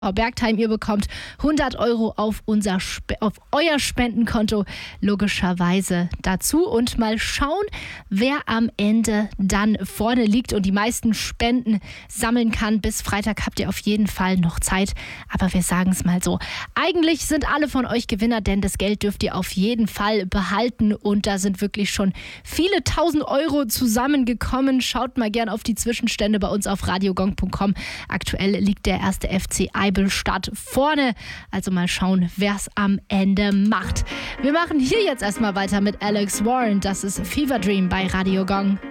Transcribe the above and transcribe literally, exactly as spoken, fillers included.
Frau Bergtheim, ihr bekommt hundert Euro auf, unser Sp- auf euer Spendenkonto logischerweise dazu und mal schauen, wer am Ende dann vorne liegt und die meisten Spenden sammeln kann. Bis Freitag habt ihr auf jeden Fall noch Zeit, aber wir sagen es mal so. Eigentlich sind alle von euch Gewinner, denn das Geld dürft ihr auf jeden Fall behalten und da sind wirklich schon viele tausend Euro zusammengekommen. Schaut mal gern auf die Zwischenstände bei uns auf radiogong punkt com. Aktuell liegt der erste F C Eibenstadt vorne. Also mal schauen, wer es am Ende macht. Wir machen hier jetzt erstmal weiter mit Alex Warren. Das ist Fever Dream bei Radio Gong.